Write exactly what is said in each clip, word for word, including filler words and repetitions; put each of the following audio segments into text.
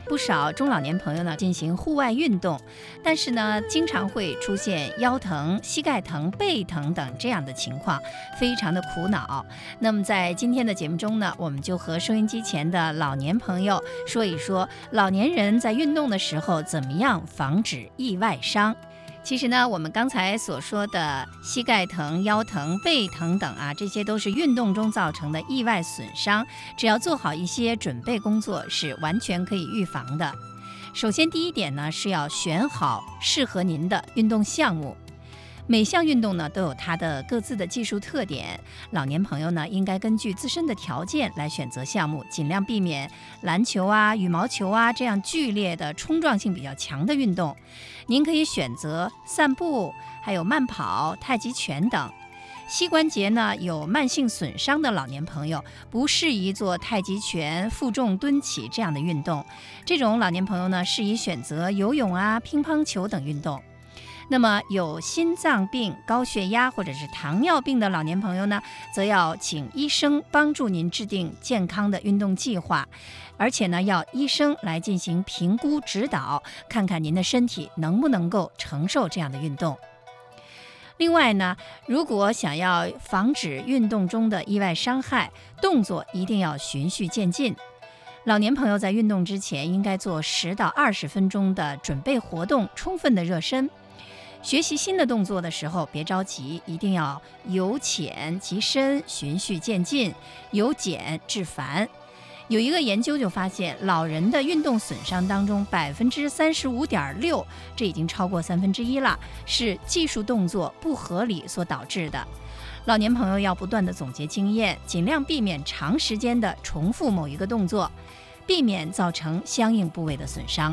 不少中老年朋友呢进行户外运动，但是呢，经常会出现腰疼、膝盖疼、背疼等这样的情况，非常的苦恼。那么在今天的节目中呢，我们就和收音机前的老年朋友说一说，老年人在运动的时候怎么样防止意外伤。其实呢，我们刚才所说的膝盖疼、腰疼、背疼等啊，这些都是运动中造成的意外损伤，只要做好一些准备工作，是完全可以预防的。首先第一点呢，是要选好适合您的运动项目。每项运动呢都有它的各自的技术特点，老年朋友呢应该根据自身的条件来选择项目，尽量避免篮球啊、羽毛球啊这样剧烈的冲撞性比较强的运动。您可以选择散步，还有慢跑、太极拳等。膝关节呢有慢性损伤的老年朋友不适宜做太极拳、负重蹲起这样的运动，这种老年朋友呢适宜选择游泳啊、乒乓球等运动。那么有心脏病、高血压或者是糖尿病的老年朋友呢，则要请医生帮助您制定健康的运动计划，而且呢，要医生来进行评估指导，看看您的身体能不能够承受这样的运动。另外呢，如果想要防止运动中的意外伤害，动作一定要循序渐进。老年朋友在运动之前应该做十到二十分钟的准备活动，充分的热身。学习新的动作的时候，别着急，一定要由浅及深，循序渐进，由简至繁。有一个研究就发现，老人的运动损伤当中，百分之三十五点六，这已经超过三分之一了，是技术动作不合理所导致的。老年朋友要不断的总结经验，尽量避免长时间的重复某一个动作，避免造成相应部位的损伤。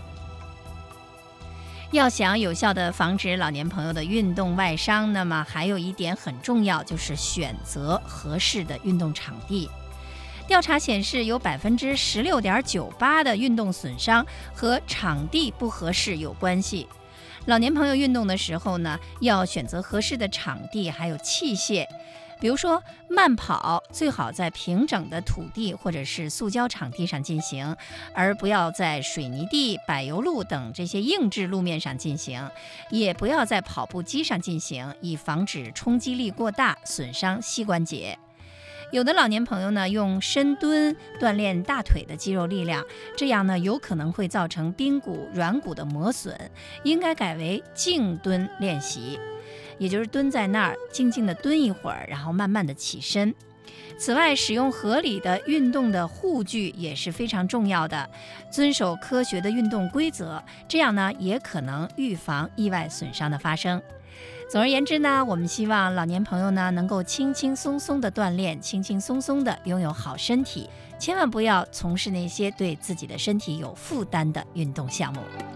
要想有效地防止老年朋友的运动外伤，那么还有一点很重要，就是选择合适的运动场地。调查显示，有百分之十六点九八的运动损伤和场地不合适有关系。老年朋友运动的时候呢，要选择合适的场地还有器械。比如说慢跑最好在平整的土地或者是塑胶场地上进行，而不要在水泥地、柏油路等这些硬质路面上进行，也不要在跑步机上进行，以防止冲击力过大，损伤膝关节。有的老年朋友呢，用深蹲锻炼大腿的肌肉力量，这样呢有可能会造成髌骨、软骨的磨损，应该改为静蹲练习。也就是蹲在那儿，静静地蹲一会儿，然后慢慢地起身。此外，使用合理的运动的护具也是非常重要的，遵守科学的运动规则，这样呢也可能预防意外损伤的发生。总而言之呢，我们希望老年朋友呢能够轻轻松松的锻炼，轻轻松松的拥有好身体，千万不要从事那些对自己的身体有负担的运动项目。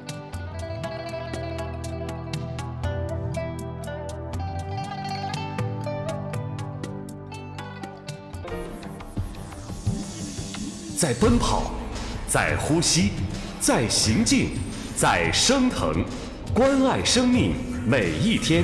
在奔跑，在呼吸，在行进，在升腾，关爱生命每一天。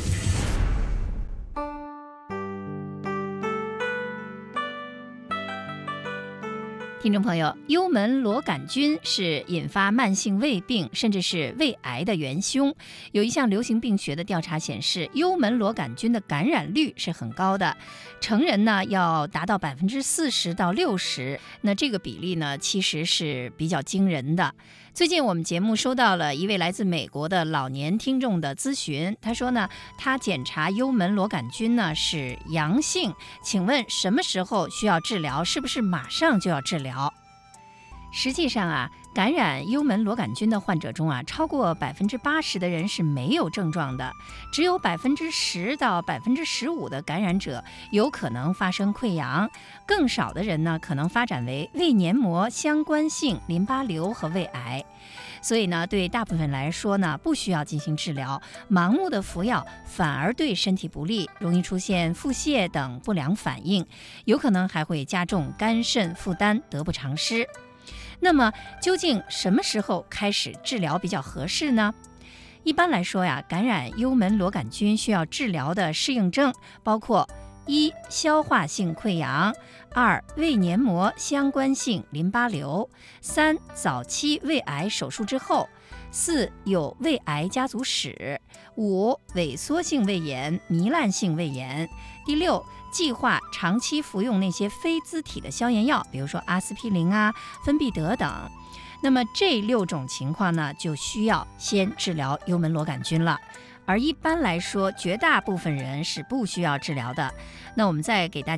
听众朋友，幽门螺杆菌是引发慢性胃病甚至是胃癌的元凶。有一项流行病学的调查显示，幽门螺杆菌的感染率是很高的，成人呢要达到百分之四十到六十，那这个比例呢其实是比较惊人的。最近我们节目收到了一位来自美国的老年听众的咨询，他说呢，他检查幽门螺杆菌呢是阳性，请问什么时候需要治疗？是不是马上就要治疗？实际上啊，感染幽门螺杆菌的患者中啊，超过百分之八十的人是没有症状的，只有百分之十到百分之十五的感染者有可能发生溃疡，更少的人呢可能发展为胃黏膜相关性淋巴瘤和胃癌。所以呢，对大部分来说呢，不需要进行治疗，盲目的服药反而对身体不利，容易出现腹泻等不良反应，有可能还会加重肝肾负担，得不偿失。那么究竟什么时候开始治疗比较合适呢？一般来说呀，感染幽门螺杆菌需要治疗的适应症包括一、消化性溃疡；二、胃黏膜相关性淋巴瘤；三、早期胃癌手术之后；四、有胃癌家族史；五、萎缩性胃炎、糜烂性胃炎；第六，计划长期服用那些非甾体的消炎药，比如说阿司匹林啊、芬必得等。那么这六种情况呢，就需要先治疗幽门螺杆菌了。而一般来说，绝大部分人是不需要治疗的。那我们再给大家